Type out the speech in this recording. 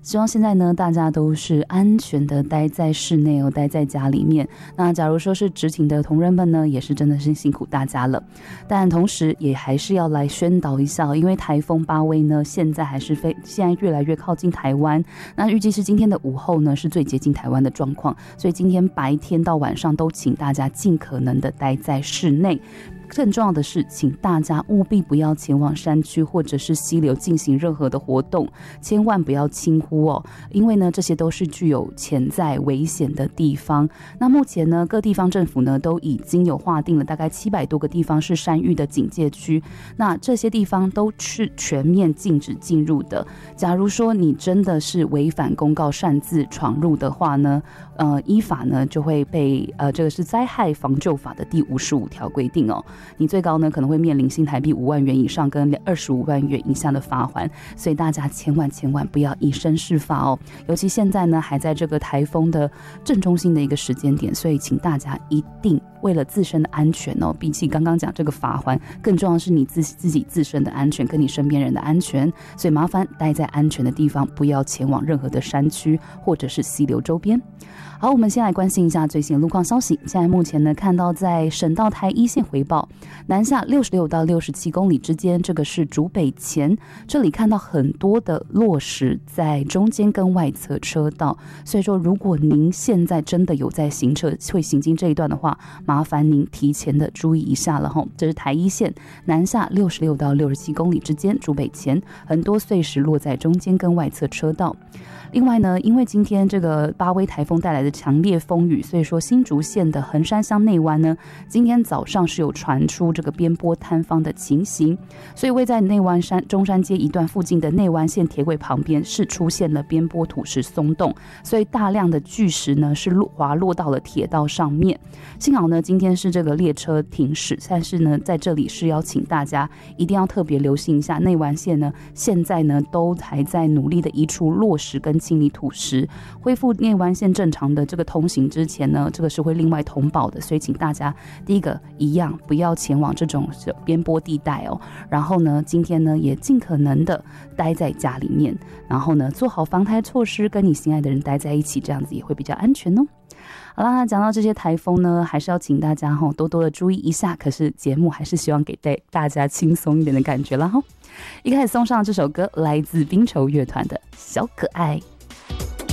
希望现在呢大家都是安全的待在室内哦，待在家里面。那假如说是执勤的同仁们呢，也是真的是辛苦大家了。但同时也还是要来宣导一下，因为台风巴威呢现在越来越靠近台湾，那预计是今天的午后呢是最接近台湾的状况，所以今天白天到晚上都请大家尽可能的待在室内。更重要的是，请大家务必不要前往山区或者是溪流进行任何的活动，千万不要轻忽哦，因为呢这些都是具有潜在危险的地方。那目前呢各地方政府呢都已经有划定了大概700多个地方是山域的警戒区，那这些地方都是全面禁止进入的。假如说你真的是违反公告擅自闯入的话呢，依法呢就会被这个是灾害防救法的第55条规定哦，你最高呢可能会面临新台币5万元以上跟25万元以下的罚锾，所以大家千万不要以身试法哦。尤其现在呢还在这个台风的正中心的一个时间点，所以请大家一定为了自身的安全哦，比起刚刚讲这个罚锾，更重要的是你自己自身的安全跟你身边人的安全，所以麻烦待在安全的地方，不要前往任何的山区或者是溪流周边。好，我们先来关心一下最新的路况消息。现在目前呢，看到在省道台一线回报，南下66到67公里之间，这个是竹北前，这里看到很多的落石在中间跟外侧车道，所以说如果您现在真的有在会行经这一段的话，麻烦您提前的注意一下了齁。这是台一线南下66到67公里之间，竹北前很多碎石落在中间跟外侧车道。另外呢，因为今天这个巴威台风带来的强烈风雨，所以说新竹县的横山乡内湾呢，今天早上是有传出这个边坡坍方的情形，所以位在内湾山中山街一段附近的内湾线铁轨旁边是出现了边坡土石松动，所以大量的巨石呢是滑落到了铁道上面。幸好呢今天是这个列车停驶，但是呢在这里是要请大家一定要特别留心一下，内湾线呢现在呢都还在努力的移除落石跟清理土石，恢复内湾线正常的这个通行之前呢，这个是会另外通报的，所以请大家第一个一样不要前往这种边坡地带哦。然后呢，今天呢也尽可能的待在家里面，然后呢做好防台措施，跟你心爱的人待在一起，这样子也会比较安全哦。好啦，讲到这些台风呢，还是要请大家多多的注意一下。可是节目还是希望给大家轻松一点的感觉啦。一开始送上这首歌，来自冰球乐团的《小可爱》。